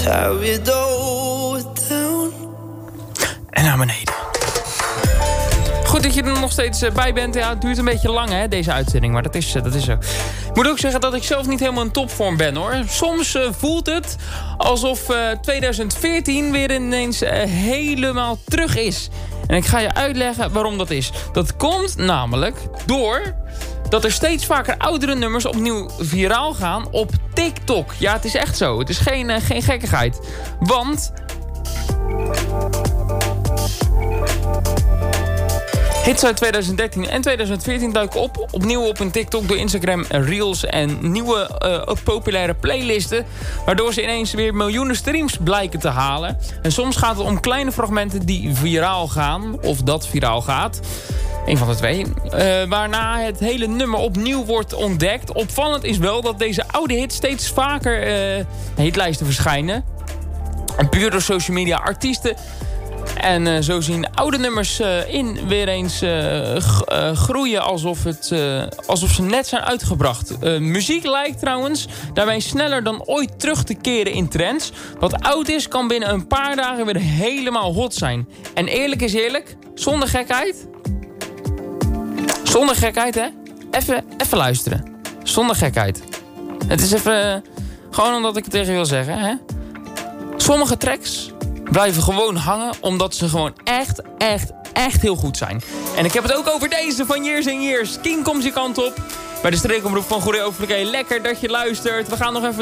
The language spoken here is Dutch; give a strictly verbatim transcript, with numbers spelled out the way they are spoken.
how it all down. En naar beneden. Goed dat je er nog steeds bij bent. Ja, het duurt een beetje lang, hè, deze uitzending. Maar dat is, dat is zo. Ik moet ook zeggen dat ik zelf niet helemaal in topvorm ben, hoor. Soms uh, voelt het alsof uh, twintig veertien weer ineens uh, helemaal terug is. En ik ga je uitleggen waarom dat is. Dat komt namelijk door dat er steeds vaker oudere nummers opnieuw viraal gaan op TikTok. Ja, het is echt zo. Het is geen, uh, geen gekkigheid. Want hits uit twintig dertien en twintig veertien duiken op, opnieuw op een TikTok door Instagram Reels en nieuwe uh, populaire playlisten, waardoor ze ineens weer miljoenen streams blijken te halen. En soms gaat het om kleine fragmenten die viraal gaan, of dat viraal gaat. Een van de twee. Uh, waarna het hele nummer opnieuw wordt ontdekt. Opvallend is wel dat deze oude hits steeds vaker uh, hitlijsten verschijnen. En puur door social media artiesten. En uh, zo zien oude nummers uh, in weer eens uh, g- uh, groeien alsof, het, uh, alsof ze net zijn uitgebracht. Uh, muziek lijkt trouwens daarmee sneller dan ooit terug te keren in trends. Wat oud is kan binnen een paar dagen weer helemaal hot zijn. En eerlijk is eerlijk, zonder gekheid. Zonder gekheid, hè? Even, even luisteren. Zonder gekheid. Het is even uh, gewoon omdat ik het tegen je wil zeggen, hè? Sommige tracks blijven gewoon hangen, omdat ze gewoon echt, echt, echt heel goed zijn. En ik heb het ook over deze van Years and Years. King komt je kant op. Bij de streekomroep van Goeree Overflakkee. Lekker dat je luistert. We gaan nog even